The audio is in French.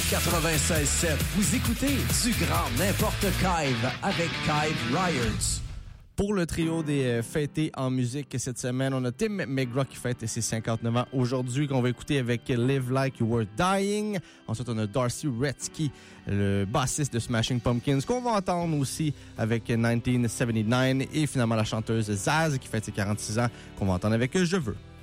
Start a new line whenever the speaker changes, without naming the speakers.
96.7, vous écoutez du grand n'importe Kive avec Kive Riots.
Pour le trio des fêtés en musique cette semaine, on a Tim McGraw qui fête ses 59 ans aujourd'hui, qu'on va écouter avec Live Like You Were Dying. Ensuite, on a Darcy Retzky, le bassiste de Smashing Pumpkins, qu'on va entendre aussi avec 1979. Et finalement, la chanteuse Zaz qui fête ses 46 ans, qu'on va entendre avec Je veux.